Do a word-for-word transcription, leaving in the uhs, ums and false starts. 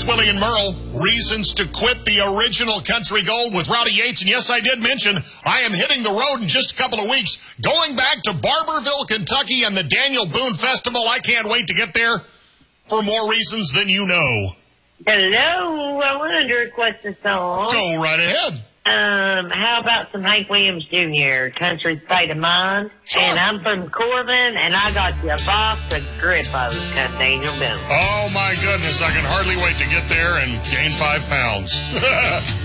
It's Willie and Merle. Reasons to quit the original Country Gold with Rowdy Yates. And yes, I did mention I am hitting the road in just a couple of weeks, going back to Barberville, Kentucky and the Daniel Boone Festival. I can't wait to get there for more reasons than you know. Hello, I wanted to request a song. Go right ahead. Um, how about some Hank Williams Junior, Country State of Mind? Sure. And I'm from Corbin, and I got you a box of Grippos, cut Daniel Boone. Oh, my goodness. I can hardly wait to get there and gain five pounds.